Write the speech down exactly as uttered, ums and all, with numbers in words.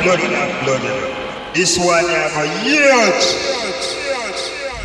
bloody not bloody. This one have a huge.